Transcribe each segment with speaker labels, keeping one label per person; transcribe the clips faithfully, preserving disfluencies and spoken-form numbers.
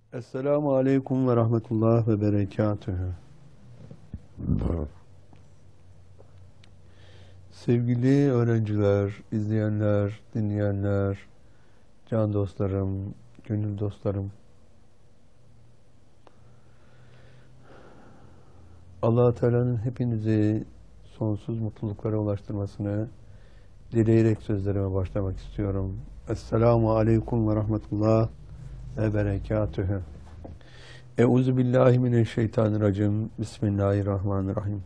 Speaker 1: Esselamu Aleyküm ve Rahmetullah ve Berekatühü. Sevgili öğrenciler, izleyenler, dinleyenler, can dostlarım, gönül dostlarım. Allah-u Teala'nın hepinizi sonsuz mutluluklara ulaştırmasını dileyerek sözlerime başlamak istiyorum. Esselamu Aleyküm ve Rahmetullah ve Berekatühü. Euzu billahi mineşşeytanirracim. Bismillahirrahmanirrahim.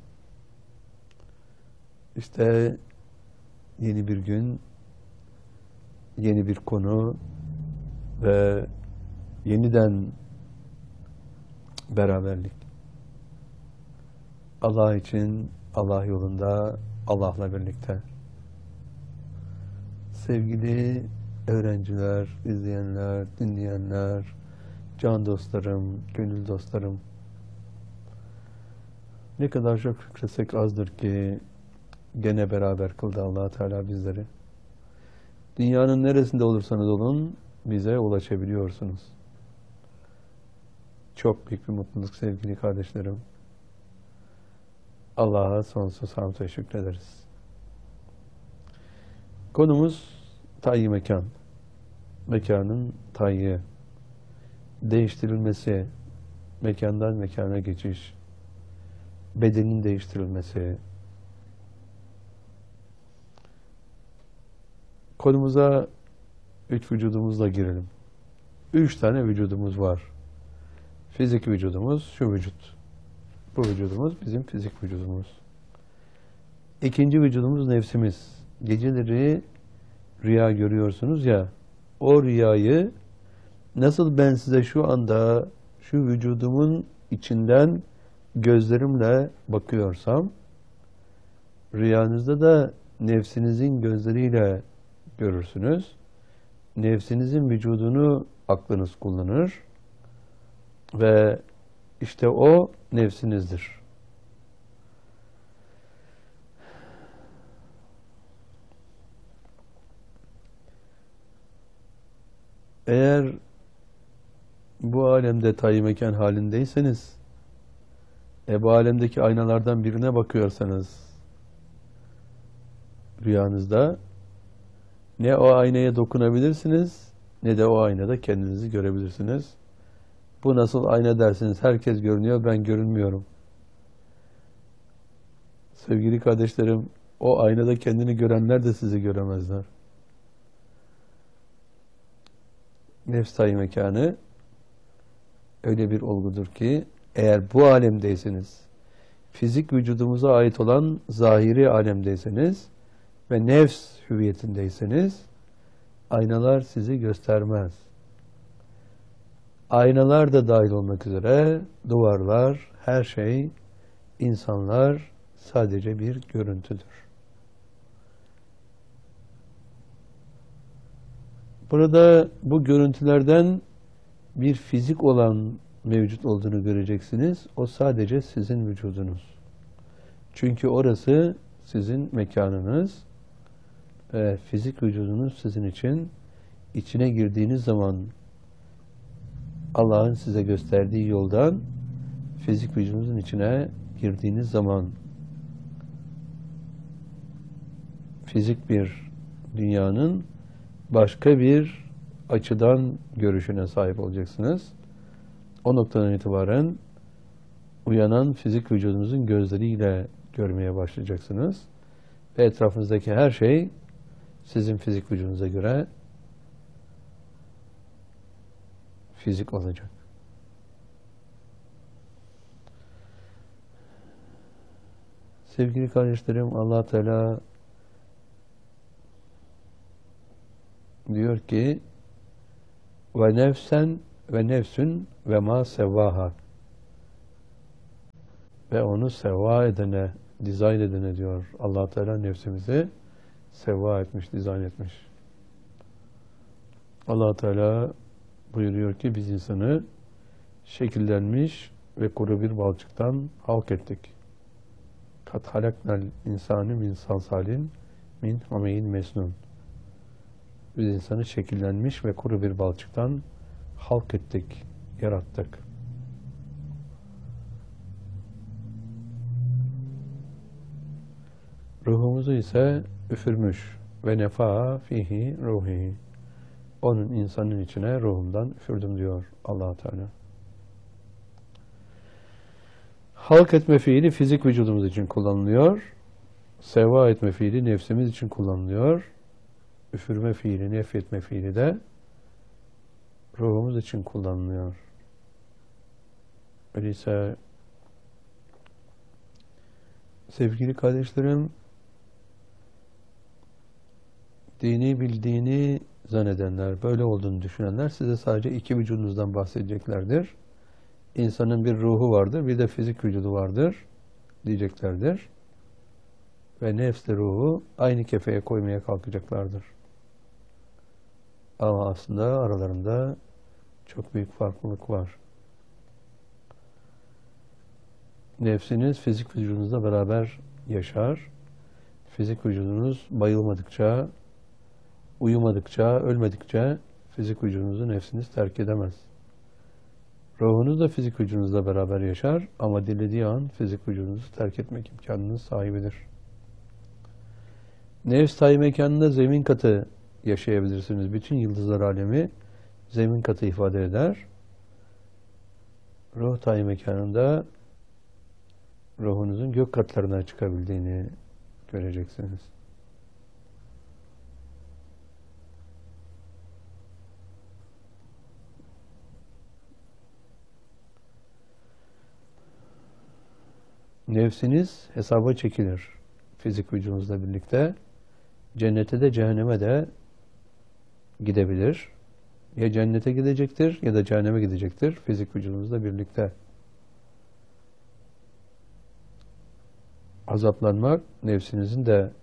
Speaker 1: İşte yeni bir gün, yeni bir konu ve yeniden beraberlik. Allah için, Allah yolunda, Allah'la birlikte. Sevgili öğrenciler, izleyenler, dinleyenler, can dostlarım, gönül dostlarım. Ne kadar çok şükretsek azdır ki gene beraber kıldı Allah Teala bizleri. Dünyanın neresinde olursanız olun bize ulaşabiliyorsunuz. Çok büyük bir mutluluk sevgili kardeşlerim. Allah'a sonsuz hamd ve şükrederiz. Konumuz tayyi mekan. Mekanın tayyi, değiştirilmesi, mekandan mekana geçiş, bedenin değiştirilmesi. Konumuza üç vücudumuzla girelim. Üç tane vücudumuz var. Fizik vücudumuz şu vücut. Bu vücudumuz bizim fizik vücudumuz. İkinci vücudumuz nefsimiz. Geceleri rüya görüyorsunuz ya, o rüyayı nasıl ben size şu anda şu vücudumun içinden gözlerimle bakıyorsam, rüyanızda da nefsinizin gözleriyle görürsünüz. Nefsinizin vücudunu aklınız kullanır ve işte o nefsinizdir. Eğer bu alemde tayyi mekan halindeyseniz, e bu alemdeki aynalardan birine bakıyorsanız rüyanızda, ne o aynaya dokunabilirsiniz, ne de o aynada kendinizi görebilirsiniz. Bu nasıl ayna dersiniz? Herkes görünüyor, ben görünmüyorum. Sevgili kardeşlerim, o aynada kendini görenler de sizi göremezler. Nefs tayyi mekanı öyle bir olgudur ki, eğer bu alemdeyseniz, fizik vücudumuza ait olan zahiri alemdeyseniz ve nefs hüviyetindeyseniz, aynalar sizi göstermez. Aynalar da dahil olmak üzere, duvarlar, her şey, insanlar sadece bir görüntüdür. Burada bu görüntülerden bir fizik olan mevcut olduğunu göreceksiniz. O sadece sizin vücudunuz. Çünkü orası sizin mekanınız. Ve fizik vücudunuz sizin için. İçine girdiğiniz zaman Allah'ın size gösterdiği yoldan fizik vücudunuzun içine girdiğiniz zaman fizik bir dünyanın başka bir açıdan görüşüne sahip olacaksınız. O noktadan itibaren uyanan fizik vücudunuzun gözleriyle görmeye başlayacaksınız. Ve etrafınızdaki her şey sizin fizik vücudunuza göre fizik olacak. Sevgili kardeşlerim, Allah Teala diyor ki ve nefsen ve nefsün ve ma sevvaha, ve onu sevva edene, dizayn edene diyor. Allah Teala nefsimizi sevva etmiş, dizayn etmiş. Allah Teala buyuruyor ki biz insanı şekillenmiş ve kuru bir balçıktan halk ettik. Kat halaknal insanı min salsalin min hameyin mesnun. Biz insanı şekillenmiş ve kuru bir balçıktan halk ettik, yarattık. Ruhumuzu ise üfürmüş. Ve nefa fihi ruhi. Onun insanın içine ruhumdan üfürdüm diyor Allah Teala. Halk etme fiili fizik vücudumuz için kullanılıyor. Seva etme fiili nefsimiz için kullanılıyor. Üfürme fiili, nefretme fiili de ruhumuz için kullanılıyor. Öyleyse sevgili kardeşlerim, dini bildiğini zannedenler, böyle olduğunu düşünenler size sadece iki vücudunuzdan bahsedeceklerdir. İnsanın bir ruhu vardır, bir de fizik vücudu vardır diyeceklerdir. Ve nefsle ruhu aynı kefeye koymaya kalkacaklardır. Ama aslında aralarında çok büyük farklılık var. Nefsiniz fizik vücudunuzla beraber yaşar. Fizik vücudunuz bayılmadıkça, uyumadıkça, ölmedikçe fizik vücudunuzu nefsiniz terk edemez. Ruhunuz da fizik vücudunuzla beraber yaşar ama dilediği an fizik vücudunuzu terk etmek imkanının sahibidir. Nefs tayi mekanında zemin katı yaşayabilirsiniz. Bütün yıldızlar alemi zemin katı ifade eder. Ruh tayi mekanında ruhunuzun gök katlarına çıkabildiğini göreceksiniz. Nefsiniz hesaba çekilir fizik vücudunuzla birlikte. Cennete de cehenneme de gidebilir. Ya cennete gidecektir ya da cehenneme gidecektir fizik vücudunuzla birlikte. Azaplanmak nefsinizin de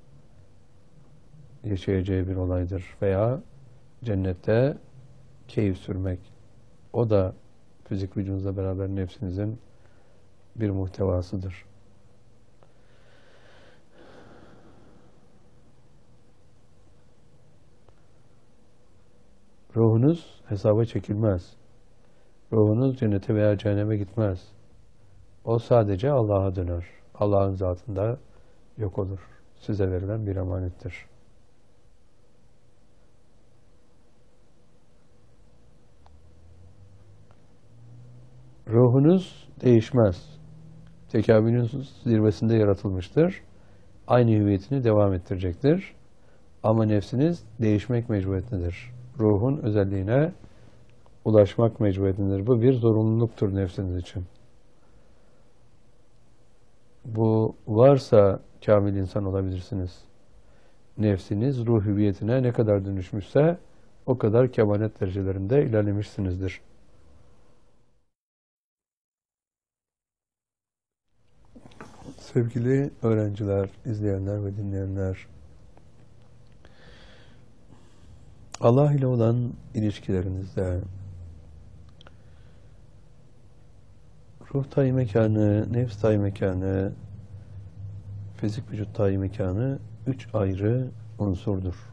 Speaker 1: yaşayacağı bir olaydır. Veya cennette keyif sürmek. O da fizik vücudunuzla beraber nefsinizin bir muhtevasıdır. Ruhunuz hesaba çekilmez. Ruhunuz cennete veya cehenneme gitmez. O sadece Allah'a döner. Allah'ın zatında yok olur. Size verilen bir emanettir. Ruhunuz değişmez. Tekabülün zirvesinde yaratılmıştır. Aynı hüviyetini devam ettirecektir. Ama nefsiniz değişmek mecburiyetindedir. Ruhun özelliğine ulaşmak mecburiyetindedir. Bu bir zorunluluktur nefsiniz için. Bu varsa kamil insan olabilirsiniz. Nefsiniz ruh hüviyetine ne kadar dönüşmüşse o kadar kemalet derecelerinde ilerlemişsinizdir. Sevgili öğrenciler, izleyenler ve dinleyenler, Allah ile olan ilişkilerinizde ruh tayi mekanı, nefs tayi mekanı, fizik vücut tayi mekanı üç ayrı unsurdur.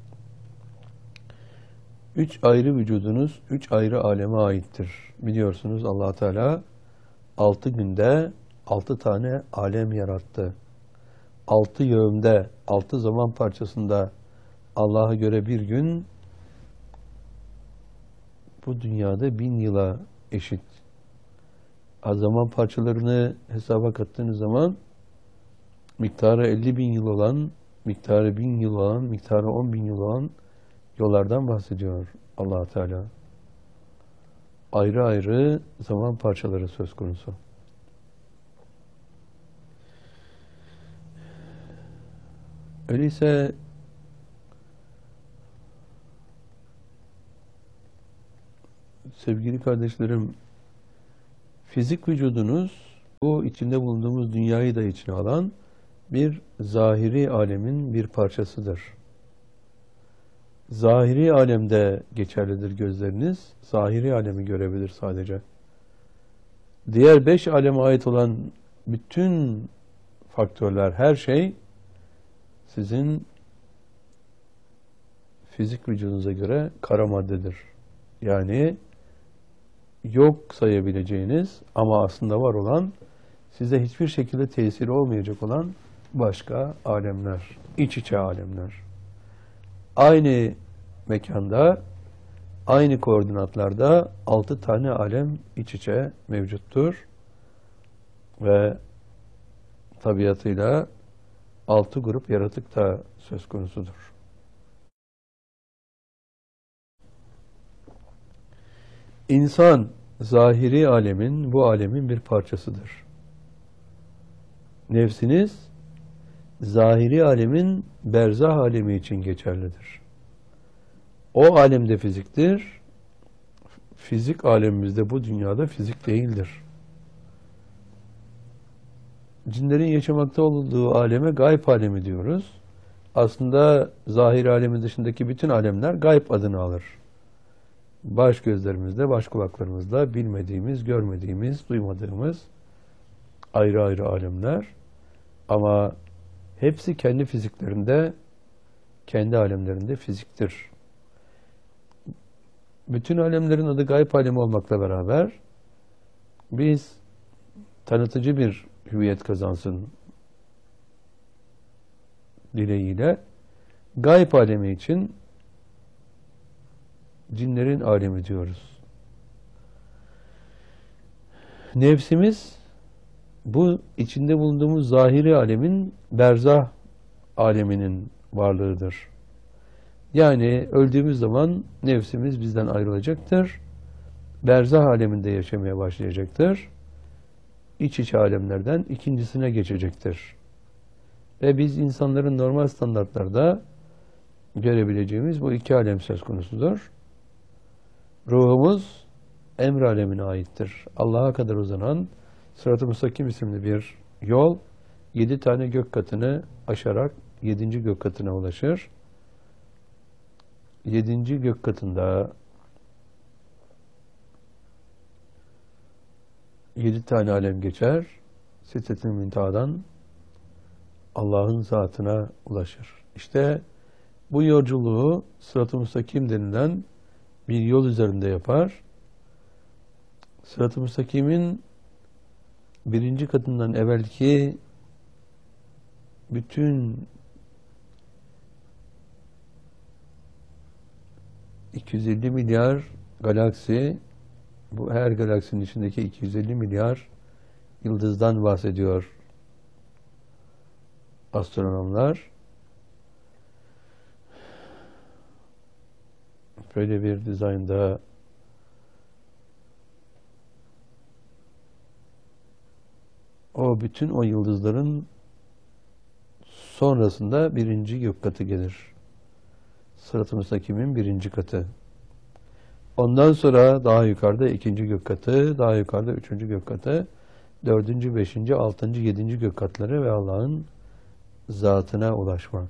Speaker 1: Üç ayrı vücudunuz, üç ayrı aleme aittir. Biliyorsunuz Allah Teala altı günde altı tane alem yarattı. Altı yevmde, altı zaman parçasında Allah'a göre bir gün bu dünyada bin yıla eşit. Zaman parçalarını hesaba kattığınız zaman miktarı elli bin yıl olan, miktarı bin yıl olan, miktarı on bin yıl olan yollardan bahsediyor Allah Teala. Ayrı ayrı zaman parçaları söz konusu. Öyleyse sevgili kardeşlerim, fizik vücudunuz bu içinde bulunduğumuz dünyayı da içine alan bir zahiri alemin bir parçasıdır. Zahiri alemde geçerlidir gözleriniz. Zahiri alemi görebilir sadece. Diğer beş aleme ait olan bütün faktörler, her şey sizin fizik vücudunuza göre kara maddedir. Yani yok sayabileceğiniz ama aslında var olan, size hiçbir şekilde tesiri olmayacak olan başka alemler, iç içe alemler. Aynı mekanda, aynı koordinatlarda altı tane alem iç içe mevcuttur ve tabiatıyla altı grup yaratık da söz konusudur. İnsan, zahiri alemin, bu alemin bir parçasıdır. Nefsiniz, zahiri alemin berzah alemi için geçerlidir. O alemde fiziktir, fizik alemimizde, bu dünyada fizik değildir. Cinlerin yaşamakta olduğu aleme gayb alemi diyoruz. Aslında zahir alemin dışındaki bütün alemler gayb adını alır. Baş gözlerimizde, baş kulaklarımızda bilmediğimiz, görmediğimiz, duymadığımız ayrı ayrı alemler. Ama hepsi kendi fiziklerinde, kendi alemlerinde fiziktir. Bütün alemlerin adı gayb alemi olmakla beraber biz tanıtıcı bir hüviyet kazansın dileğiyle gayb alemi için cinlerin alemi diyoruz. Nefsimiz bu içinde bulunduğumuz zahiri alemin berzah aleminin varlığıdır. Yani öldüğümüz zaman nefsimiz bizden ayrılacaktır. Berzah aleminde yaşamaya başlayacaktır. İç içe alemlerden ikincisine geçecektir. Ve biz insanların normal standartlarda görebileceğimiz bu iki alem söz konusudur. Ruhumuz emr alemine aittir. Allah'a kadar uzanan Sırat-ı Müstakim isimli bir yol, yedi tane gök katını aşarak yedinci gök katına ulaşır. Yedinci gök katında yedi tane alem geçer. Sidret-i Münteha'dan Allah'ın zatına ulaşır. İşte bu yolculuğu Sırat-ı Müstakim denilen bir yol üzerinde yapar. Sırat-ı Müstakim'in birinci katından evvelki bütün iki yüz elli milyar galaksi, bu her galaksinin içindeki iki yüz elli milyar yıldızdan bahsediyor astronomlar. Böyle bir dizaynda o bütün o yıldızların sonrasında birinci gök katı gelir. Sırat-ı Müstakim'in birinci katı. Ondan sonra daha yukarıda ikinci gök katı, daha yukarıda üçüncü gök katı, dördüncü, beşinci, altıncı, yedinci gök katları ve Allah'ın zatına ulaşma.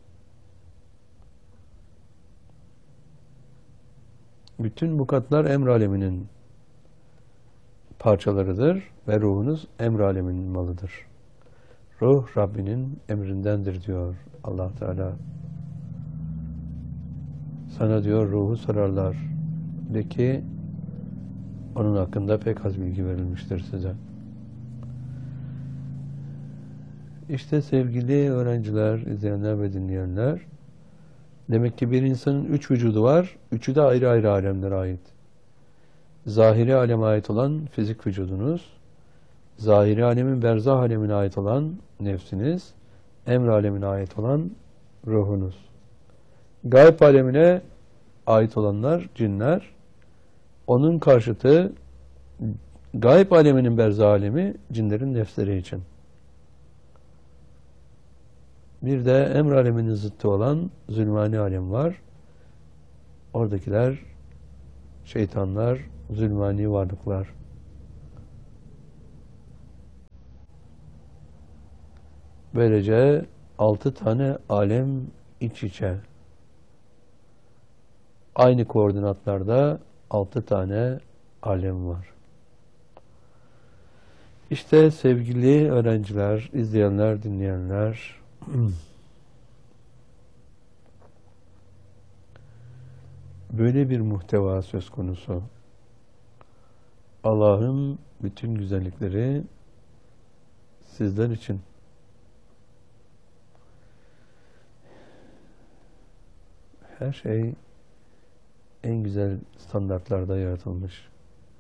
Speaker 1: Bütün bu katlar emr aleminin parçalarıdır ve ruhunuz emr aleminin malıdır. Ruh Rabbinin emrindendir diyor Allah Teala. Sana diyor ruhu sorarlar. De ki onun hakkında pek az bilgi verilmiştir size. İşte sevgili öğrenciler, izleyenler ve dinleyenler, demek ki bir insanın üç vücudu var, üçü de ayrı ayrı alemlere ait. Zahiri aleme ait olan fizik vücudunuz, zahiri alemin berzah alemine ait olan nefsiniz, emr alemine ait olan ruhunuz. Gayb alemine ait olanlar cinler, onun karşıtı gayb aleminin berzah alemi cinlerin nefsleri için. Bir de emr aleminin zıttı olan zulmani alem var. Oradakiler şeytanlar, zulmani varlıklar. Böylece altı tane alem iç içe. Aynı koordinatlarda altı tane alem var. İşte sevgili öğrenciler, izleyenler, dinleyenler, böyle bir muhteva söz konusu. Allah'ın bütün güzellikleri sizler için. Her şey en güzel standartlarda yaratılmış.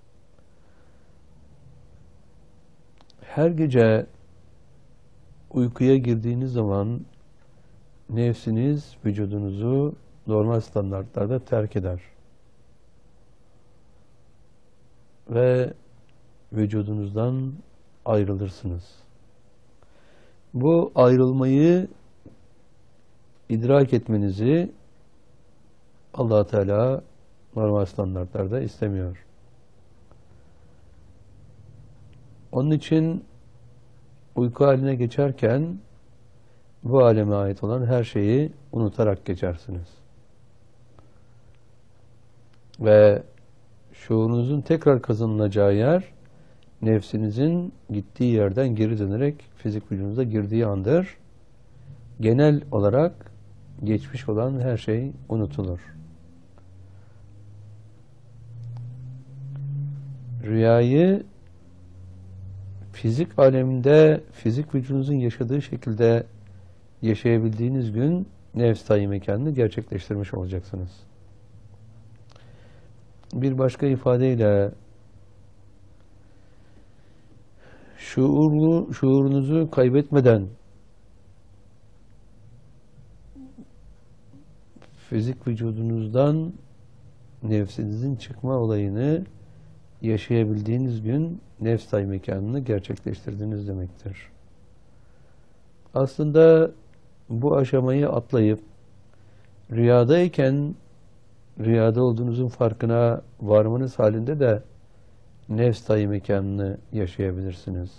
Speaker 1: Her gece uykuya girdiğiniz zaman nefsiniz vücudunuzu normal standartlarda terk eder. Ve vücudunuzdan ayrılırsınız. Bu ayrılmayı idrak etmenizi Allah Teala normal standartlarda istemiyor. Onun için uyku haline geçerken bu aleme ait olan her şeyi unutarak geçersiniz. Ve şuurunuzun tekrar kazanılacağı yer, nefsinizin gittiği yerden geri dönerek fizik vücudunuza girdiği andır. Genel olarak geçmiş olan her şey unutulur. Rüyayı fizik aleminde, fizik vücudunuzun yaşadığı şekilde yaşayabildiğiniz gün nefs tayi mekanını gerçekleştirmiş olacaksınız. Bir başka ifadeyle şuurlu, şuurunuzu kaybetmeden fizik vücudunuzdan nefsinizin çıkma olayını yaşayabildiğiniz gün nefs tayi mekanını gerçekleştirdiğiniz demektir. Aslında bu aşamayı atlayıp rüyadayken rüyada olduğunuzun farkına varmanız halinde de nefs tayi mekanını yaşayabilirsiniz.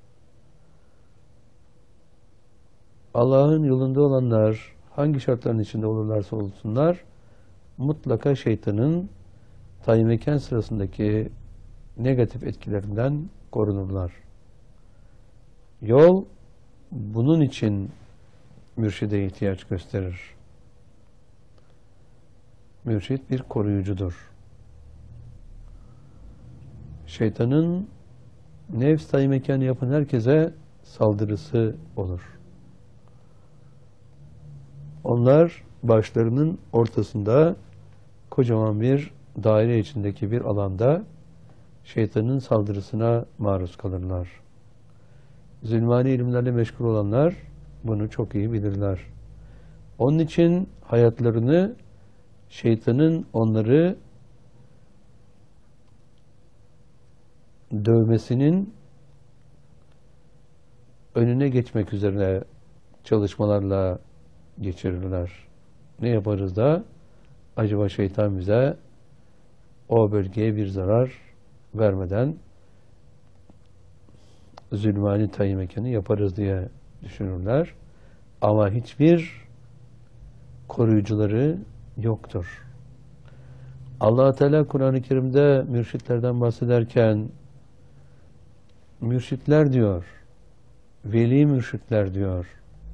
Speaker 1: Allah'ın yolunda olanlar hangi şartların içinde olurlarsa olsunlar mutlaka şeytanın tayi mekan sırasındaki negatif etkilerinden korunurlar. Yol bunun için mürşide ihtiyaç gösterir. Mürşid bir koruyucudur. Şeytanın nefs tayi mekanı yapan herkese saldırısı olur. Onlar başlarının ortasında kocaman bir daire içindeki bir alanda şeytanın saldırısına maruz kalırlar. Zulmani ilimlerle meşgul olanlar bunu çok iyi bilirler. Onun için hayatlarını şeytanın onları dövmesinin önüne geçmek üzere çalışmalarla geçirirler. Ne yaparız da acaba şeytan bize o bölgeye bir zarar vermeden zulmani tayi mekanı yaparız diye düşünürler. Ama hiçbir koruyucuları yoktur. Allah Teala Kur'an-ı Kerim'de mürşitlerden bahsederken mürşitler diyor, veli mürşitler diyor.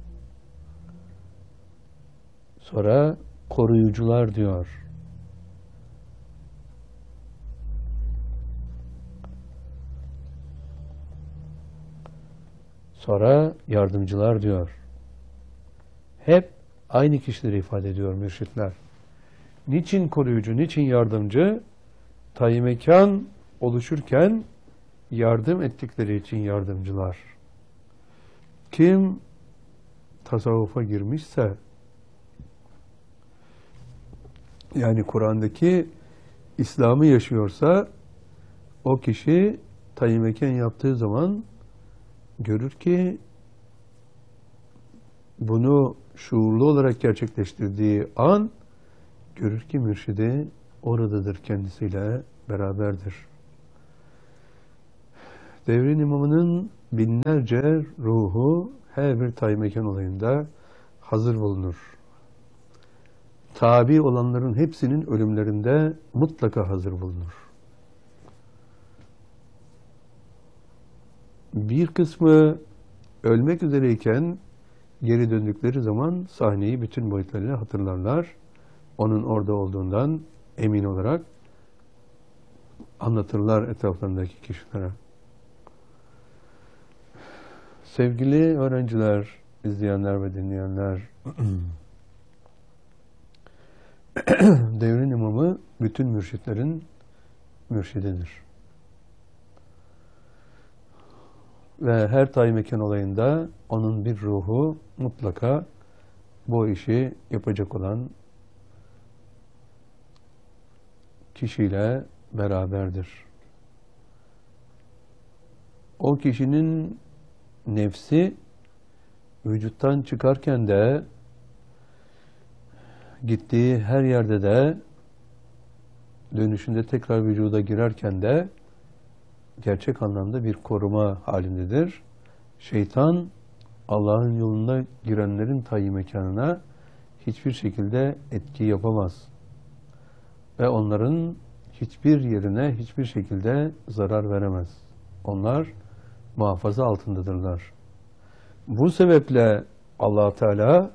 Speaker 1: Sonra koruyucular diyor. Sonra yardımcılar diyor. Hep aynı kişileri ifade ediyor mürşitler. Niçin koruyucu, niçin yardımcı? Tayi mekan oluşurken yardım ettikleri için yardımcılar. Kim tasavvufa girmişse, yani Kur'an'daki İslam'ı yaşıyorsa, o kişi tayi mekan yaptığı zaman görür ki bunu şuurlu olarak gerçekleştirdiği an görür ki mürşidi oradadır, kendisiyle beraberdir. Devrin imamının binlerce ruhu her bir tayi mekan olayında hazır bulunur. Tabi olanların hepsinin ölümlerinde mutlaka hazır bulunur. Bir kısmı ölmek üzereyken geri döndükleri zaman sahneyi bütün boyutlarıyla hatırlarlar. Onun orada olduğundan emin olarak. anlatırlar etraflarındaki kişilere. Sevgili öğrenciler, izleyenler ve dinleyenler, devrin imamı bütün mürşitlerin mürşididir. Ve her tayin mekan olayında onun bir ruhu mutlaka bu işi yapacak olan kişiyle beraberdir. O kişinin nefsi vücuttan çıkarken de gittiği her yerde de dönüşünde tekrar vücuda girerken de gerçek anlamda bir koruma halindedir. Şeytan Allah'ın yolunda girenlerin tayin mekanına hiçbir şekilde etki yapamaz. Ve onların hiçbir yerine hiçbir şekilde zarar veremez. Onlar muhafaza altındadırlar. Bu sebeple Allah Teala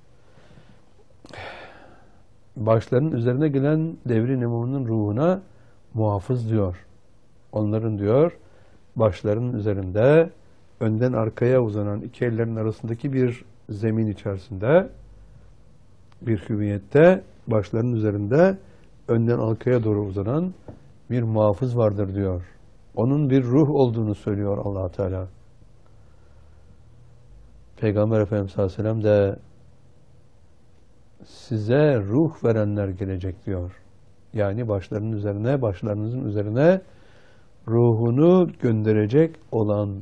Speaker 1: başlarının üzerine gelen devrin imamının ruhuna muhafız diyor. Onların diyor başlarının üzerinde önden arkaya uzanan iki ellerin arasındaki bir zemin içerisinde bir hüviyette başlarının üzerinde önden arkaya doğru uzanan bir muhafız vardır diyor. Onun bir ruh olduğunu söylüyor Allah Teala. Peygamber Efendimiz sallallahu aleyhi ve sellem de size ruh verenler gelecek diyor. Yani başlarının üzerine, başlarınızın üzerine ruhunu gönderecek olan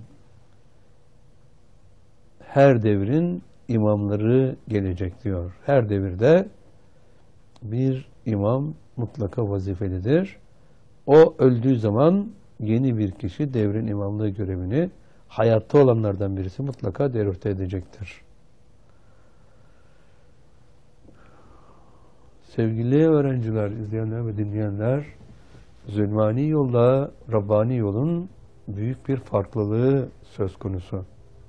Speaker 1: her devrin imamları gelecek diyor. Her devirde bir imam mutlaka vazifelidir. O öldüğü zaman yeni bir kişi devrin imamlığı görevini hayatta olanlardan birisi mutlaka devrüte edecektir. Sevgili öğrenciler, izleyenler ve dinleyenler, Zulmani yolla Rabbani yolun büyük bir farklılığı söz konusu.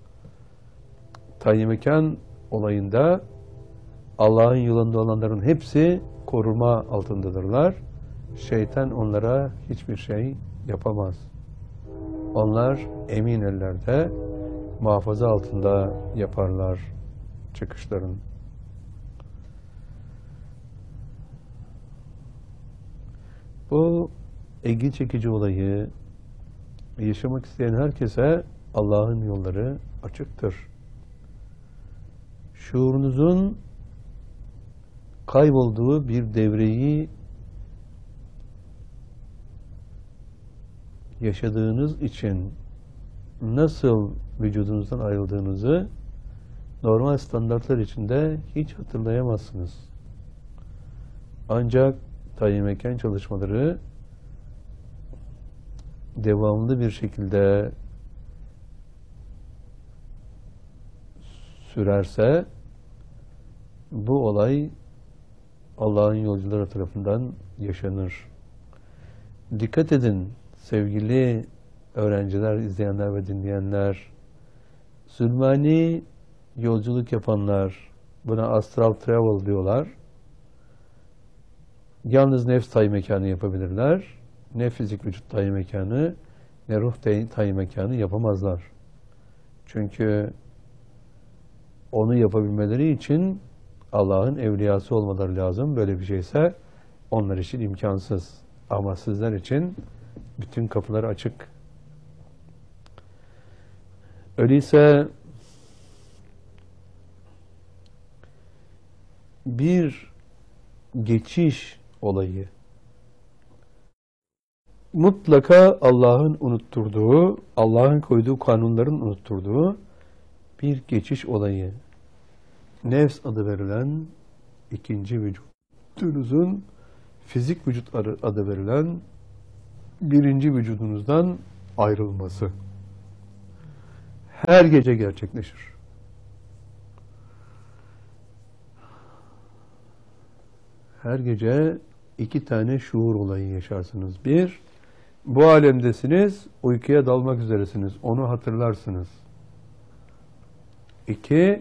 Speaker 1: Tayin mekan olayında Allah'ın yolunda olanların hepsi koruma altındadırlar. Şeytan onlara hiçbir şey yapamaz. Onlar emin ellerde, muhafaza altında yaparlar çıkışların. Bu ilgi çekici olayı yaşamak isteyen herkese Allah'ın yolları açıktır. Şuurunuzun kaybolduğu bir devreyi yaşadığınız için nasıl vücudunuzdan ayrıldığınızı normal standartlar içinde hiç hatırlayamazsınız. Ancak tayin mekan çalışmaları devamlı bir şekilde sürerse bu olay Allah'ın yolcuları tarafından yaşanır. Dikkat edin sevgili öğrenciler, izleyenler ve dinleyenler. Zulmani yolculuk yapanlar, buna astral travel diyorlar. Yalnız nefs tayin mekanı yapabilirler. Ne fizik vücut tayin mekanı, ne ruh tayin mekanı yapamazlar. Çünkü onu yapabilmeleri için Allah'ın evliyası olmaları lazım. Böyle bir şeyse onlar için imkansız. Ama sizler için bütün kapılar açık. Öyleyse bir geçiş olayı mutlaka Allah'ın unutturduğu, Allah'ın koyduğu kanunların unutturduğu bir geçiş olayı. Nefs adı verilen ikinci vücudunuzun fizik vücut adı verilen birinci vücudunuzdan ayrılması. Her gece gerçekleşir. Her gece iki tane şuur olayı yaşarsınız. Bir, bu alemdesiniz, uykuya dalmak üzeresiniz. Onu hatırlarsınız. İki,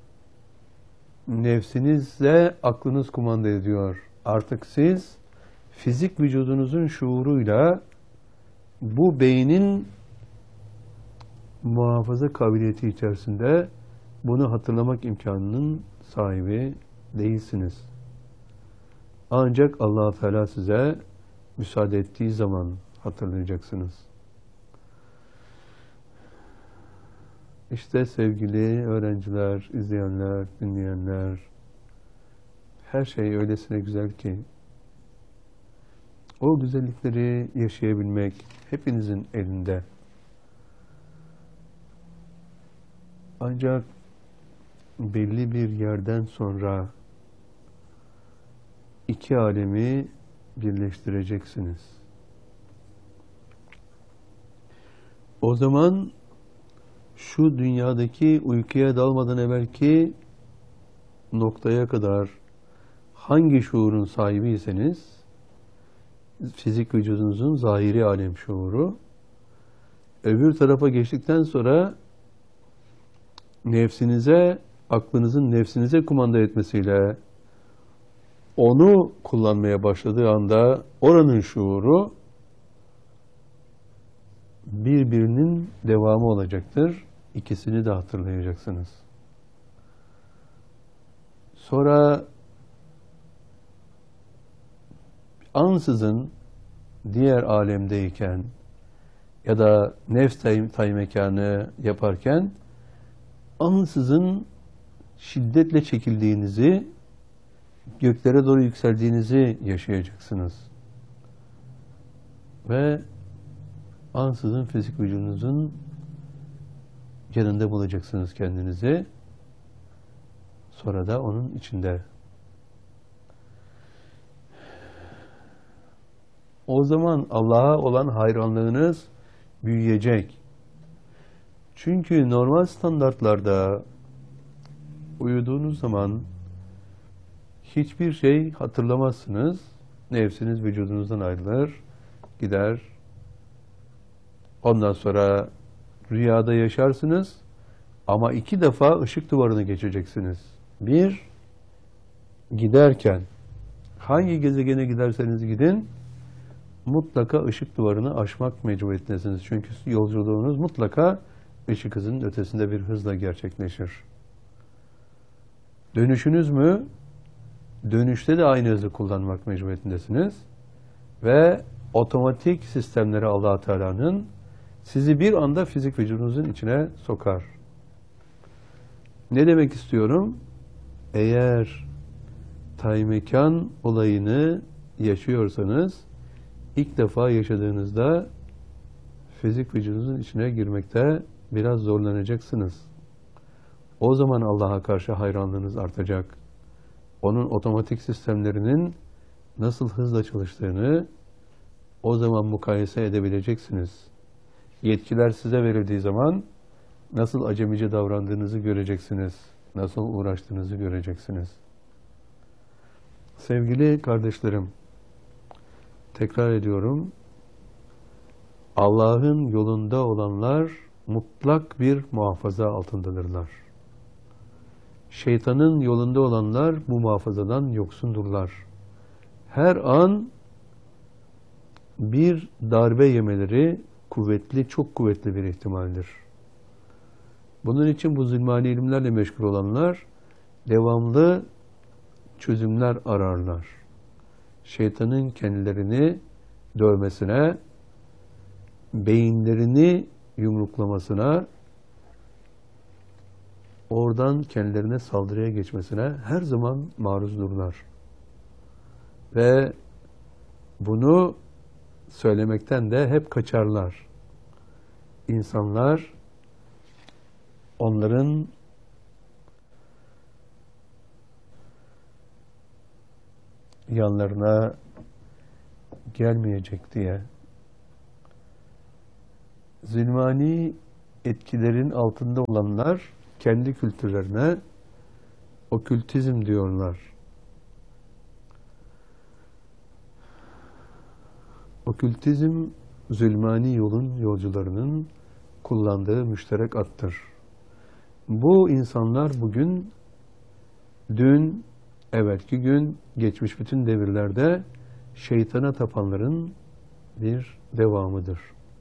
Speaker 1: nefsinizle aklınız kumanda ediyor. Artık siz fizik vücudunuzun şuuruyla bu beynin muhafaza kabiliyeti içerisinde bunu hatırlamak imkanının sahibi değilsiniz. Ancak Allah Teala size müsaade ettiği zaman hatırlayacaksınız. İşte sevgili öğrenciler, izleyenler, dinleyenler, her şey öylesine güzel ki o güzellikleri yaşayabilmek hepinizin elinde. Ancak belli bir yerden sonra iki alemi birleştireceksiniz. O zaman şu dünyadaki uykuya dalmadan evvelki noktaya kadar hangi şuurun sahibiyseniz, fizik vücudunuzun zahiri alem şuuru, öbür tarafa geçtikten sonra nefsinize, aklınızın nefsinize kumanda etmesiyle onu kullanmaya başladığı anda oranın şuuru birbirinin devamı olacaktır. İkisini de hatırlayacaksınız. Sonra ansızın diğer alemdeyken ya da nefs tay, tay mekanı yaparken ansızın şiddetle çekildiğinizi, göklere doğru yükseldiğinizi yaşayacaksınız. Ve ansızın fizik vücudunuzun yanında bulacaksınız kendinizi. Sonra da onun içinde. O zaman Allah'a olan hayranlığınız büyüyecek. Çünkü normal standartlarda uyuduğunuz zaman hiçbir şey hatırlamazsınız. Nefsiniz vücudunuzdan ayrılır, gider. Ondan sonra rüyada yaşarsınız ama iki defa ışık duvarını geçeceksiniz. Bir, giderken hangi gezegene giderseniz gidin mutlaka ışık duvarını aşmak mecburiyetindesiniz. Çünkü yolculuğunuz mutlaka ışık hızının ötesinde bir hızla gerçekleşir. Dönüşünüz mü? Dönüşte de aynı hızı kullanmak mecburiyetindesiniz. Ve otomatik sistemleri Allah Teala'nın sizi bir anda fizik vücudunuzun içine sokar. Ne demek istiyorum? Eğer taymekan olayını yaşıyorsanız ilk defa yaşadığınızda fizik vücudunuzun içine girmekte biraz zorlanacaksınız. O zaman Allah'a karşı hayranlığınız artacak. Onun otomatik sistemlerinin nasıl hızla çalıştığını o zaman mukayese edebileceksiniz. Yetkiler size verildiği zaman nasıl acemice davrandığınızı göreceksiniz. Nasıl uğraştığınızı göreceksiniz. Sevgili kardeşlerim, tekrar ediyorum. Allah'ın yolunda olanlar mutlak bir muhafaza altındadırlar. Şeytanın yolunda olanlar bu muhafazadan yoksundurlar. Her an bir darbe yemeleri kuvvetli, çok kuvvetli bir ihtimaldir. Bunun için bu zulmani ilimlerle meşgul olanlar devamlı çözümler ararlar. Şeytanın kendilerini dövmesine, beyinlerini yumruklamasına, oradan kendilerine saldırıya geçmesine her zaman maruzdurlar. Ve bunu söylemekten de hep kaçarlar. İnsanlar onların yanlarına gelmeyecek diye zulmani etkilerin altında olanlar kendi kültürlerine okültizm diyorlar. Okültizm zulmani yolun yolcularının kullandığı müşterek attır. Bu insanlar bugün, dün, evvelki gün, geçmiş bütün devirlerde şeytana tapanların bir devamıdır.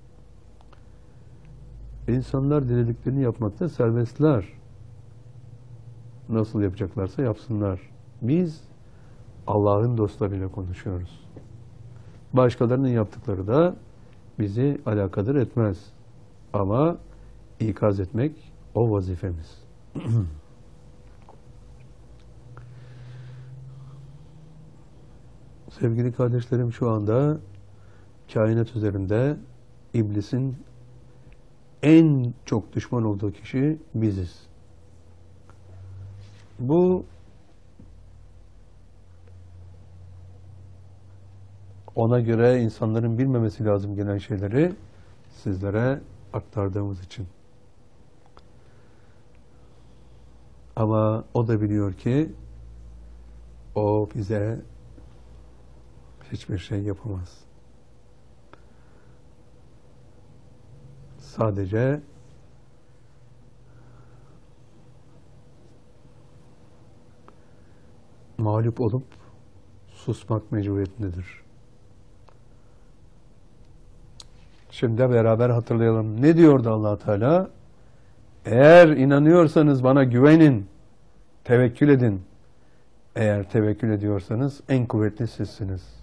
Speaker 1: İnsanlar dilediklerini yapmakta serbestler. Nasıl yapacaklarsa yapsınlar. Biz Allah'ın dostlarıyla konuşuyoruz. Başkalarının yaptıkları da bizi alakadar etmez. Ama ikaz etmek o vazifemiz. Sevgili kardeşlerim, şu anda kainat üzerinde iblisin en çok düşman olduğu kişi biziz. Bu ona göre insanların bilmemesi lazım gelen şeyleri sizlere aktardığımız için. Ama o da biliyor ki o bize hiçbir şey yapamaz. Sadece mağlup olup susmak mecburiyetindedir. Şimdi beraber hatırlayalım. Ne diyordu Allah Teala? Eğer inanıyorsanız bana güvenin, tevekkül edin. Eğer tevekkül ediyorsanız en kuvvetli sizsiniz.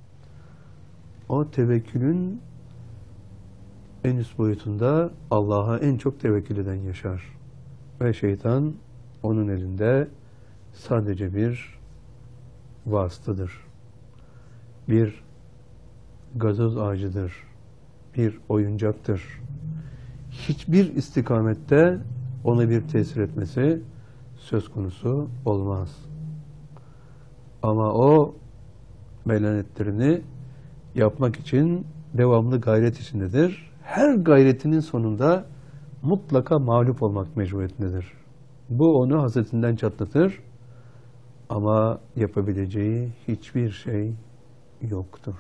Speaker 1: O tevekkülün en üst boyutunda Allah'a en çok tevekkül eden yaşar. Ve şeytan onun elinde sadece bir vasıtadır. Bir gazoz ağacıdır. Bir oyuncaktır. Hiçbir istikamette ona bir tesir etmesi söz konusu olmaz. Ama o melanetlerini yapmak için devamlı gayret içindedir. Her gayretinin sonunda mutlaka mağlup olmak mecburiyetindedir. Bu onu hasretinden çatlatır ama yapabileceği hiçbir şey yoktur.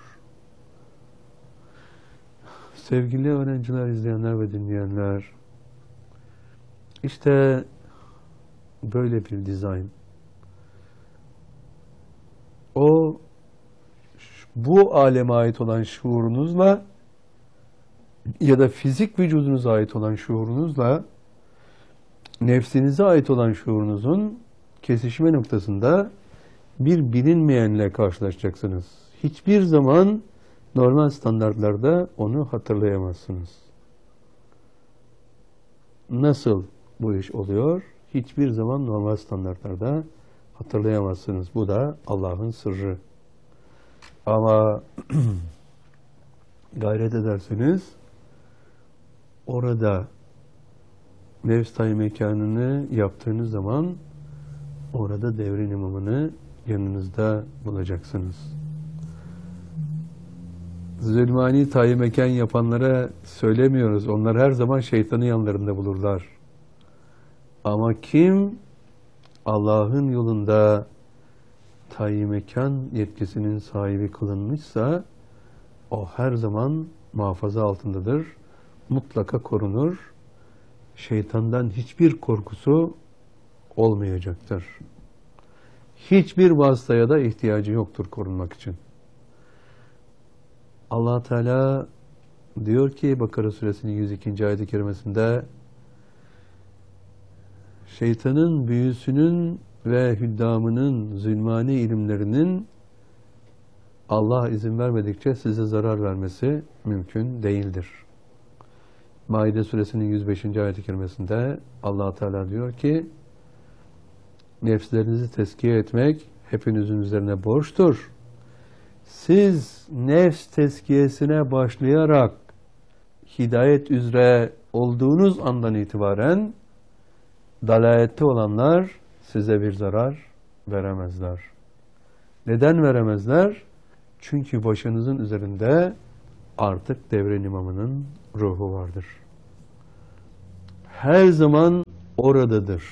Speaker 1: Sevgili öğrenciler, izleyenler ve dinleyenler, işte böyle bir dizayn. O bu aleme ait olan şuurunuzla ya da fizik vücudunuza ait olan şuurunuzla nefsinize ait olan şuurunuzun kesişme noktasında bir bilinmeyenle karşılaşacaksınız. Hiçbir zaman normal standartlarda onu hatırlayamazsınız. Nasıl bu iş oluyor? Hiçbir zaman normal standartlarda hatırlayamazsınız. Bu da Allah'ın sırrı. Ama gayret ederseniz orada nefs tayi mekanını yaptığınız zaman orada devrin imamını yanınızda bulacaksınız. Zulmani tayi mekan yapanlara söylemiyoruz. Onlar her zaman şeytanın yanlarında bulurlar. Ama kim Allah'ın yolunda tayi mekan yetkisinin sahibi kılınmışsa o her zaman muhafaza altındadır. Mutlaka korunur. Şeytandan hiçbir korkusu olmayacaktır. Hiçbir vasıtaya da ihtiyacı yoktur korunmak için. Allah Teala diyor ki Bakara suresinin yüz ikinci ayet-i kerimesinde şeytanın büyüsünün ve hüddamının zulmani ilimlerinin Allah izin vermedikçe size zarar vermesi mümkün değildir. Maide suresinin yüz beşinci ayet-i kerimesinde Allah Teala diyor ki nefslerinizi tezkiye etmek hepinizin üzerine borçtur. Siz nefs tezkiyesine başlayarak hidayet üzere olduğunuz andan itibaren dalalette olanlar size bir zarar veremezler. Neden veremezler? Çünkü başınızın üzerinde artık devrin imamının ruhu vardır. Her zaman oradadır.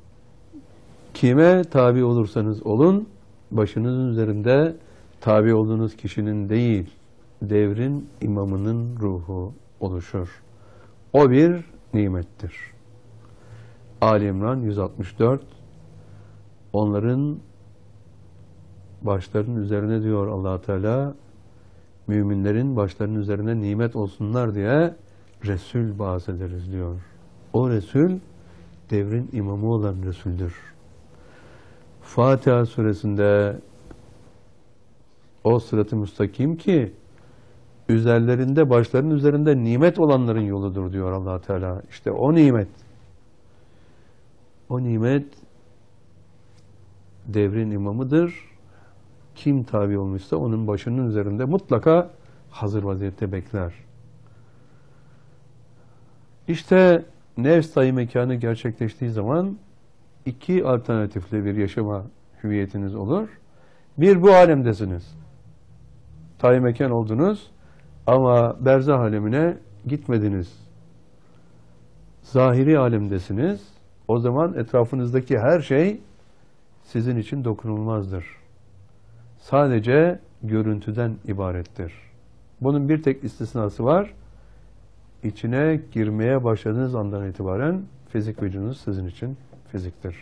Speaker 1: Kime tabi olursanız olun, başınızın üzerinde tabi olduğunuz kişinin değil, devrin imamının ruhu oluşur. O bir nimettir. Ali İmran yüz altmış dört, onların başlarının üzerine diyor Allah Teala, müminlerin başlarının üzerine nimet olsunlar diye Resul vaaz ederiz diyor. O Resul devrin imamı olan Resul'dür. Fatiha suresinde o sırat-ı müstakim ki üzerlerinde, başlarının üzerinde nimet olanların yoludur diyor Allah Teala. İşte o nimet. O nimet devrin imamıdır. Kim tabi olmuşsa onun başının üzerinde mutlaka hazır vaziyette bekler. İşte nefs tayi mekanı gerçekleştiği zaman iki alternatifli bir yaşama hüviyetiniz olur. Bir, bu alemdesiniz. Tayi mekan oldunuz ama berzah alemine gitmediniz. Zahiri alemdesiniz. O zaman etrafınızdaki her şey sizin için dokunulmazdır. Sadece görüntüden ibarettir. Bunun bir tek istisnası var. İçine girmeye başladığınız andan itibaren fizik vücudunuz sizin için fiziktir.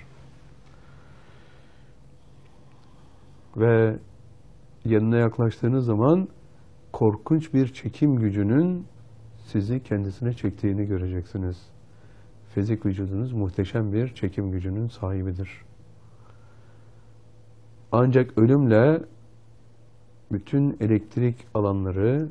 Speaker 1: Ve yanına yaklaştığınız zaman korkunç bir çekim gücünün sizi kendisine çektiğini göreceksiniz. Fizik vücudunuz muhteşem bir çekim gücünün sahibidir. Ancak ölümle bütün elektrik alanları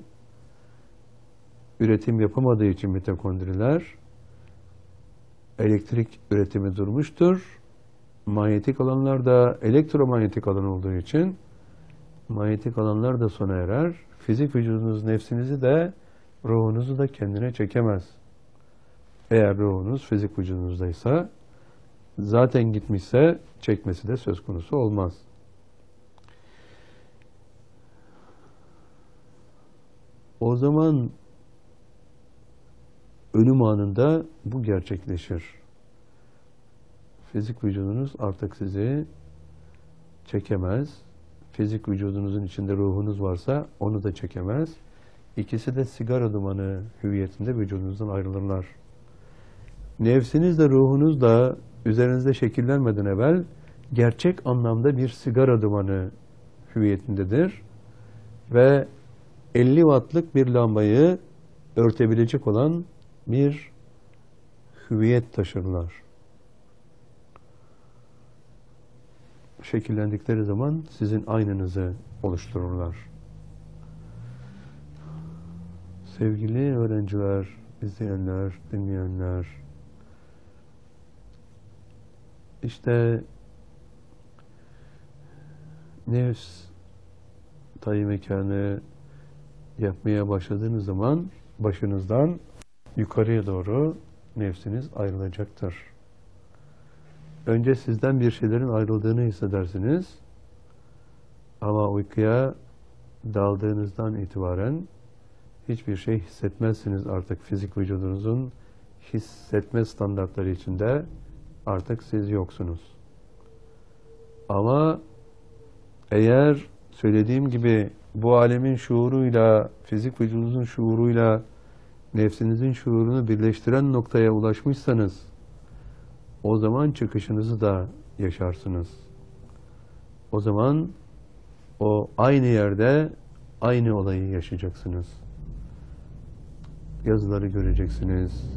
Speaker 1: üretim yapamadığı için mitokondriler, elektrik üretimi durmuştur. Manyetik alanlar da elektromanyetik alan olduğu için manyetik alanlar da sona erer. Fizik vücudunuz nefsinizi de ruhunuzu da kendine çekemez. Eğer ruhunuz fizik vücudunuzdaysa, zaten gitmişse çekmesi de söz konusu olmaz. O zaman ölüm anında bu gerçekleşir. Fizik vücudunuz artık sizi çekemez. Fizik vücudunuzun içinde ruhunuz varsa onu da çekemez. İkisi de sigara dumanı hüviyetinde vücudunuzdan ayrılırlar. Nefsiniz de ruhunuz da üzerinizde şekillenmeden evvel gerçek anlamda bir sigara dumanı hüviyetindedir. Ve elli wattlık bir lambayı örtebilecek olan bir hüviyet taşırlar. Şekillendikleri zaman sizin aynanızı oluştururlar. Sevgili öğrenciler, izleyenler, dinleyenler, işte nefs tayi mekanı yapmaya başladığınız zaman başınızdan yukarıya doğru nefsiniz ayrılacaktır. Önce sizden bir şeylerin ayrıldığını hissedersiniz. Ama uykuya daldığınızdan itibaren hiçbir şey hissetmezsiniz artık. Fizik vücudunuzun hissetme standartları içinde artık siz yoksunuz. Ama eğer söylediğim gibi bu alemin şuuruyla, fizik vücudunuzun şuuruyla nefsinizin şuurunu birleştiren noktaya ulaşmışsanız, o zaman çıkışınızı da yaşarsınız. O zaman o aynı yerde aynı olayı yaşayacaksınız. Yazıları göreceksiniz.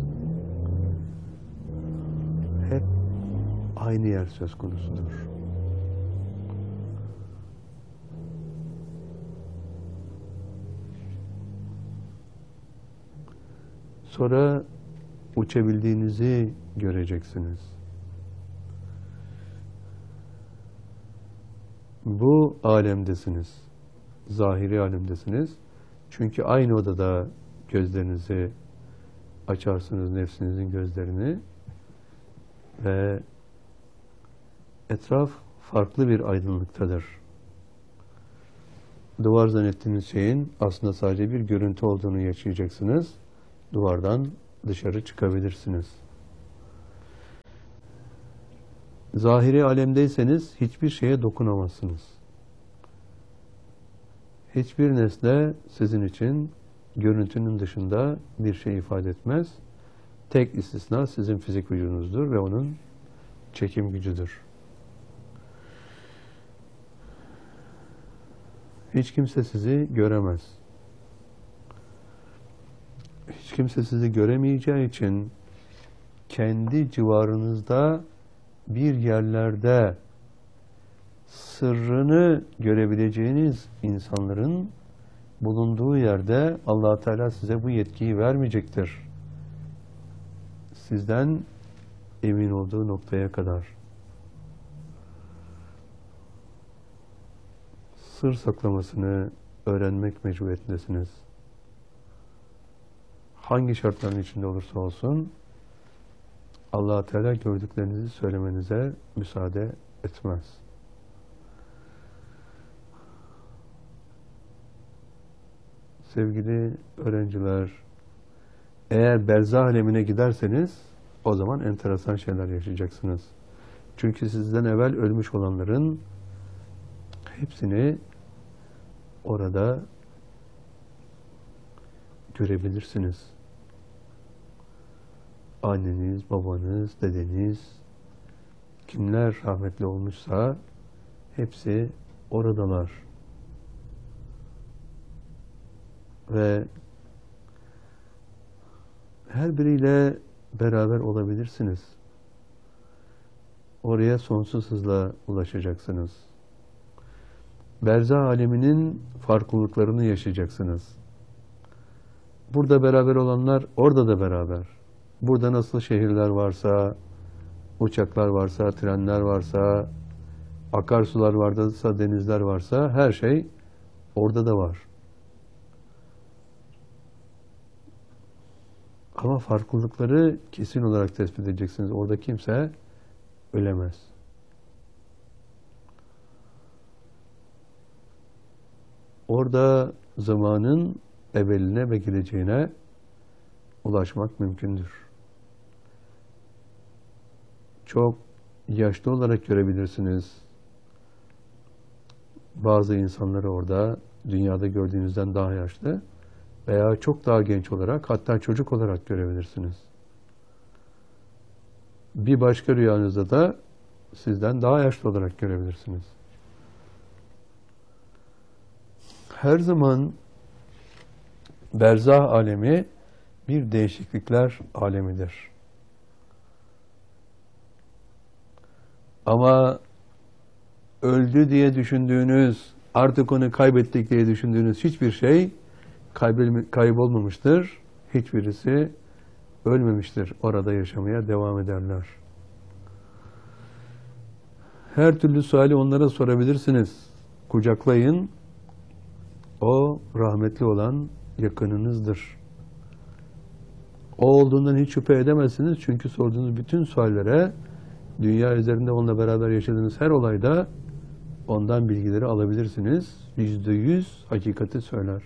Speaker 1: Hep aynı yer söz konusudur. Sonra uçabildiğinizi göreceksiniz. Bu alemdesiniz. Zahiri alemdesiniz. Çünkü aynı odada gözlerinizi açarsınız, nefsinizin gözlerini ve etraf farklı bir aydınlıktadır. Duvar zannettiğiniz şeyin aslında sadece bir görüntü olduğunu yaşayacaksınız. Duvardan dışarı çıkabilirsiniz. Zahiri alemdeyseniz hiçbir şeye dokunamazsınız. Hiçbir nesne sizin için görüntünün dışında bir şey ifade etmez. Tek istisna sizin fizik vücudunuzdur ve onun çekim gücüdür. Hiç kimse sizi göremez. hiç kimse sizi göremeyeceği için kendi civarınızda bir yerlerde sırrını görebileceğiniz insanların bulunduğu yerde Allah Teala size bu yetkiyi vermeyecektir. Sizden emin olduğu noktaya kadar. Sır saklamasını öğrenmek mecburiyetindesiniz. Hangi şartların içinde olursa olsun Allah Teala gördüklerinizi söylemenize müsaade etmez. Sevgili öğrenciler, eğer berzah alemine giderseniz o zaman enteresan şeyler yaşayacaksınız. Çünkü sizden evvel ölmüş olanların hepsini orada görebilirsiniz. Anneniz, babanız, dedeniz, kimler rahmetli olmuşsa hepsi oradalar. Ve her biriyle beraber olabilirsiniz. Oraya sonsuz hızla ulaşacaksınız. Berzah aleminin farklılıklarını yaşayacaksınız. Burada beraber olanlar orada da beraber. Burada nasıl şehirler varsa, uçaklar varsa, trenler varsa, akarsular varsa, denizler varsa her şey orada da var. Ama farklılıkları kesin olarak tespit edeceksiniz. Orada kimse ölemez. Orada zamanın eveline ve geleceğine ulaşmak mümkündür. Çok yaşlı olarak görebilirsiniz. Bazı insanları orada dünyada gördüğünüzden daha yaşlı veya çok daha genç olarak, hatta çocuk olarak görebilirsiniz. Bir başka rüyanızda da sizden daha yaşlı olarak görebilirsiniz. Her zaman berzah alemi bir değişiklikler alemidir. Ama öldü diye düşündüğünüz, artık onu kaybettik diye düşündüğünüz hiçbir şey kaybolmamıştır. Hiçbirisi ölmemiştir. Orada yaşamaya devam ederler. Her türlü suali onlara sorabilirsiniz. Kucaklayın. O rahmetli olan yakınınızdır. O olduğundan hiç şüphe edemezsiniz. Çünkü sorduğunuz bütün suallere, dünya üzerinde onunla beraber yaşadığınız her olayda ondan bilgileri alabilirsiniz. Yüzde yüz hakikati söyler.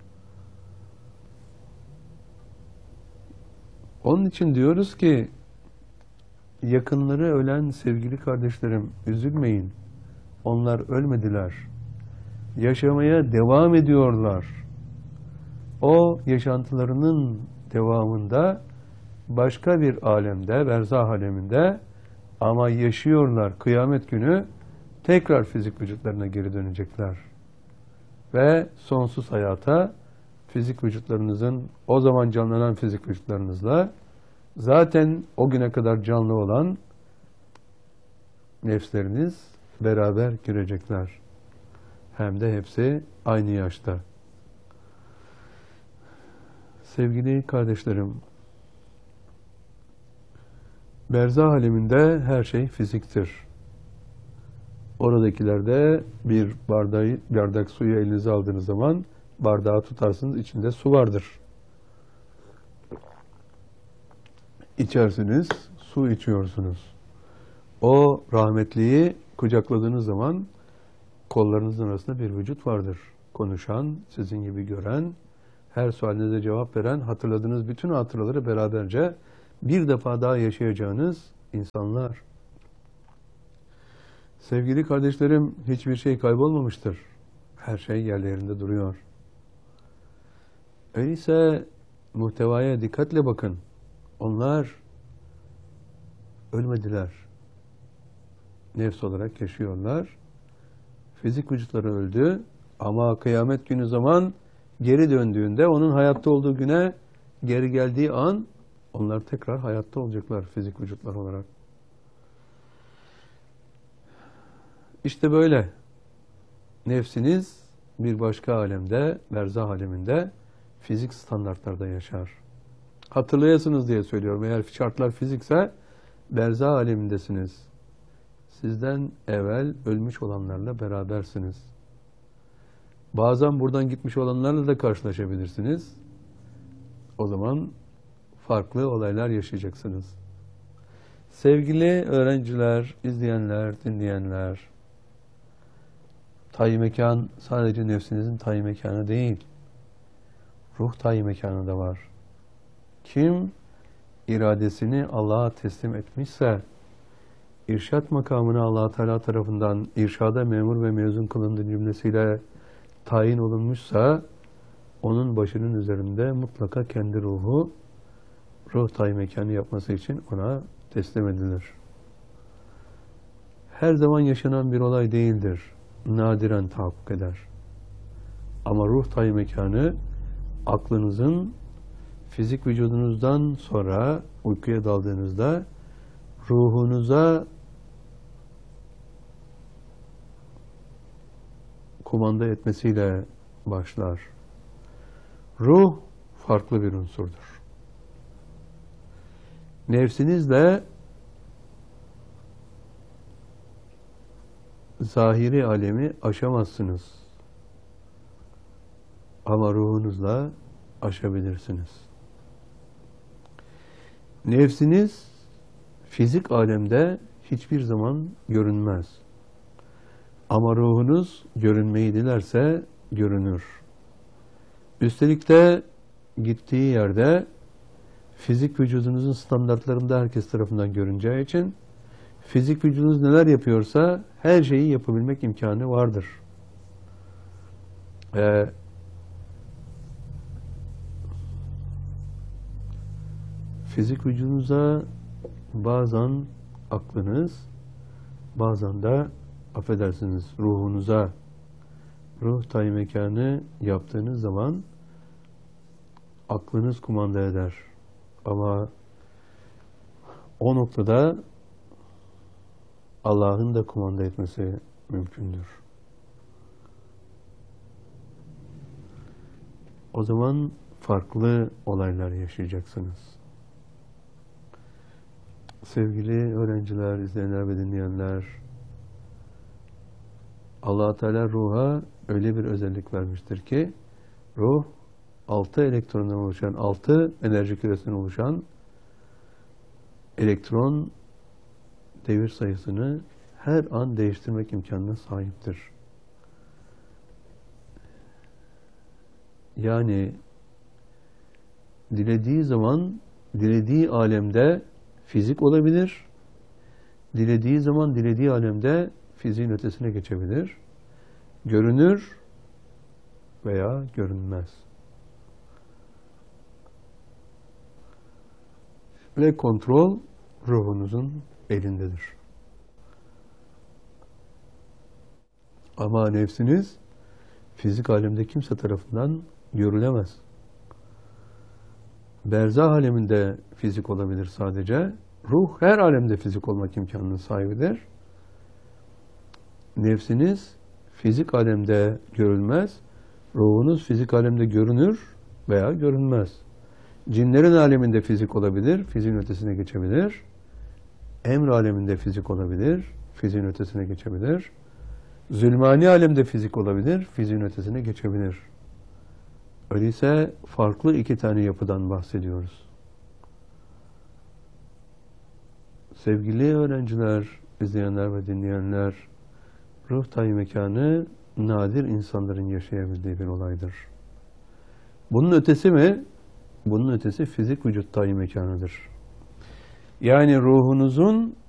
Speaker 1: Onun için diyoruz ki yakınları ölen sevgili kardeşlerim, üzülmeyin. Onlar ölmediler. Yaşamaya devam ediyorlar. O yaşantılarının devamında başka bir alemde, berzah aleminde ama yaşıyorlar. Kıyamet günü tekrar fizik vücutlarına geri dönecekler. Ve sonsuz hayata fizik vücutlarınızın, o zaman canlanan fizik vücutlarınızla zaten o güne kadar canlı olan nefsleriniz beraber girecekler. Hem de hepsi aynı yaşta. Sevgili kardeşlerim, berzah aleminde her şey fiziktir. Oradakilerde bir bardağı, bardak suyu elinize aldığınız zaman bardağı tutarsınız, içinde su vardır. İçersiniz, su içiyorsunuz. O rahmetliyi kucakladığınız zaman kollarınızın arasında bir vücut vardır. Konuşan, sizin gibi gören, her sualinize cevap veren, hatırladığınız bütün hatıraları beraberce bir defa daha yaşayacağınız insanlar. Sevgili kardeşlerim, hiçbir şey kaybolmamıştır. Her şey yerlerinde duruyor. Öyleyse muhtevaya dikkatle bakın. Onlar ölmediler. Nefs olarak yaşıyorlar. Fizik vücutları öldü ama kıyamet günü zaman geri döndüğünde onun hayatta olduğu güne geri geldiği an onlar tekrar hayatta olacaklar fizik vücutlar olarak. İşte böyle. Nefsiniz bir başka alemde, berzah aleminde fizik standartlarda yaşar. Hatırlayasınız diye söylüyorum. Eğer şartlar fizikse berzah alemindesiniz. Sizden evvel ölmüş olanlarla berabersiniz. Bazen buradan gitmiş olanlarla da karşılaşabilirsiniz. O zaman farklı olaylar yaşayacaksınız. Sevgili öğrenciler, izleyenler, dinleyenler, tayyi mekan sadece nefsinizin tayyi mekanı değil, ruh tayyi mekanı da var. Kim iradesini Allah'a teslim etmişse, irşat makamına Allah Teala tarafından irşada memur ve mezun kılındığı cümlesiyle tayin olunmuşsa, onun başının üzerinde mutlaka kendi ruhu, ruh tayyi mekanı yapması için ona teslim edilir. Her zaman yaşanan bir olay değildir. Nadiren tahakkuk eder. Ama ruh tayyi mekanı aklınızın fizik vücudunuzdan sonra uykuya daldığınızda ruhunuza kumanda etmesiyle başlar. Ruh farklı bir unsurdur. Nefsinizle zahiri alemi aşamazsınız. Ama ruhunuzla aşabilirsiniz. Nefsiniz fizik alemde hiçbir zaman görünmez. Ama ruhunuz görünmeyi dilerse görünür. Üstelik de gittiği yerde fizik vücudunuzun standartlarında herkes tarafından görüneceği için fizik vücudunuz neler yapıyorsa her şeyi yapabilmek imkanı vardır. Ee, fizik vücudunuza bazen aklınız, bazen de affedersiniz ruhunuza, ruh tayyi mekanı yaptığınız zaman aklınız kumanda eder. Ama o noktada Allah'ın da kumanda etmesi mümkündür. O zaman farklı olaylar yaşayacaksınız. Sevgili öğrenciler, izleyenler ve dinleyenler, Allah Teala ruha öyle bir özellik vermiştir ki ruh altı elektrondan oluşan, altı enerji küresinden oluşan elektron devir sayısını her an değiştirmek imkanına sahiptir. Yani dilediği zaman dilediği alemde fizik olabilir, dilediği zaman dilediği alemde fiziğin ötesine geçebilir, görünür veya görünmez. Ve kontrol ruhunuzun elindedir. Ama nefsiniz fizik alemde kimse tarafından görülemez. Berzah aleminde fizik olabilir sadece. Ruh her alemde fizik olmak imkanının sahibidir. Nefsiniz fizik alemde görülmez. Ruhunuz fizik alemde görünür veya görünmez. Cinlerin aleminde fizik olabilir, fiziğin ötesine geçebilir. Emr aleminde fizik olabilir, fiziğin ötesine geçebilir. Zulmani alemde fizik olabilir, fiziğin ötesine geçebilir. Öyleyse farklı iki tane yapıdan bahsediyoruz. Sevgili öğrenciler, izleyenler ve dinleyenler, ruh tayyi mekanı nadir insanların yaşayabildiği bir olaydır. Bunun ötesi mi? Bunun ötesi fizik vücut tayyi mekanıdır. Yani ruhunuzun